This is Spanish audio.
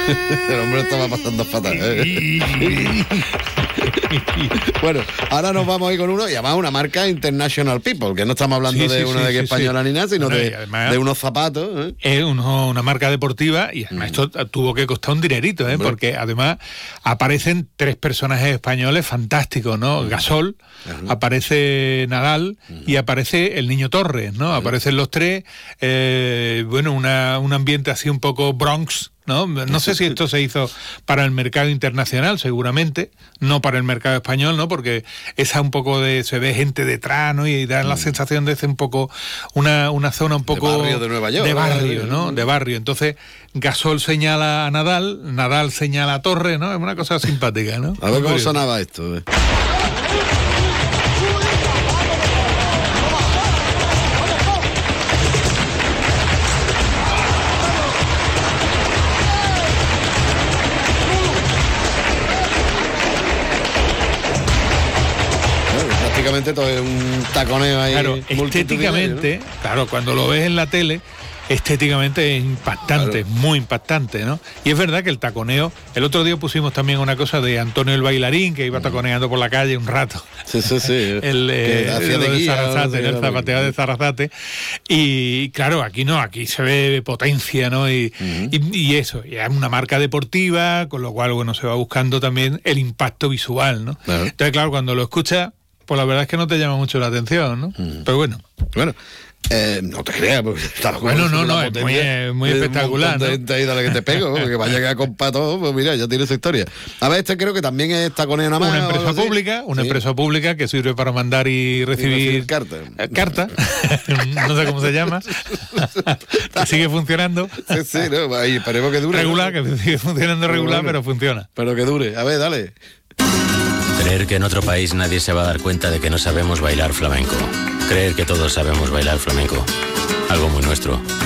El hombre estaba pasando fatal. Bueno, ahora nos vamos a ir con uno, y además una marca International People, que no estamos hablando de una de que española ni nada, sino de unos zapatos. Es una marca deportiva, y además esto tuvo que costar un dinerito, porque además aparecen 3 personajes españoles fantásticos, ¿no? Gasol, aparece Nadal y aparece el Niño Torres, ¿no? Aparecen los 3, un ambiente así un poco Bronx, ¿no? No sé si esto se hizo para el mercado internacional, seguramente, no para el mercado español, ¿no? Porque esa un poco se ve gente detrás, ¿no? Y da la sensación de ser un poco una zona un poco de barrio de Nueva York, de barrio, ¿no? De barrio. Entonces, Gasol señala a Nadal señala a Torres, ¿no? Es una cosa simpática, ¿no? A ver cómo sonaba esto. Prácticamente todo es un taconeo ahí. Claro, estéticamente, ¿no? Claro, cuando lo ves en la tele, estéticamente es impactante, claro. Muy impactante, ¿no? Y es verdad que el taconeo, el otro día pusimos también una cosa de Antonio el bailarín, que iba taconeando por la calle un rato. Sí. el zapateo de Zarrazate. Y claro, aquí no, aquí se ve potencia, ¿no? Y eso, y es una marca deportiva, con lo cual, bueno, se va buscando también el impacto visual, ¿no? Claro. Entonces, claro, cuando lo escuchas, pues la verdad es que no te llama mucho la atención, ¿no? Pero bueno. No te creas, porque está bueno, no, es muy espectacular, ¿no? Ahí, dale que te pego, porque vaya que a comprar todo, pues mira, ya tiene su historia. A ver, creo que también es taconeo nada más. Una empresa pública que sirve para mandar y recibir cartas. No sé cómo se llama. Que sigue funcionando. Sí, no, ahí esperemos que dure. Regular, que sigue funcionando regular, pero funciona. Pero que dure. A ver, dale. Creer que en otro país nadie se va a dar cuenta de que no sabemos bailar flamenco. Creer que todos sabemos bailar flamenco. Algo muy nuestro.